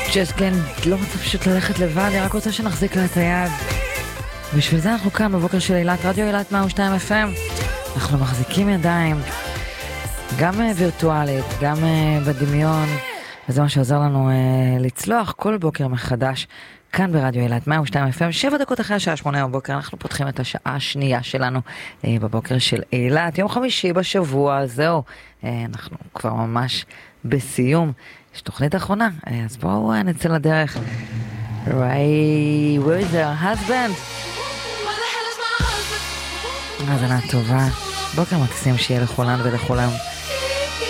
ג'ס גלן לא רוצה פשוט ללכת לבד, היא רק רוצה שנחזיק לה את היד. בשביל זה אנחנו כאן בבוקר של אילת, רדיו אילת 102 FM. אנחנו מחזיקים ידיים, גם וירטואלית, גם בדמיון, וזה מה שעוזר לנו לצלוח כל בוקר מחדש. כאן ברדיו אילת 102 FM, 7 דקות אחרי השעה 8 בבוקר, אנחנו פותחים את השעה השנייה שלנו בבוקר של אילת. יום חמישי בשבוע, זהו, אנחנו כבר ממש בסיום. יש תוכנית אחרונה, אז בואו נצא לדרך. Where is our husband? האזנה טובה, בוקר מקסים שיהיה לכולן ולכולם.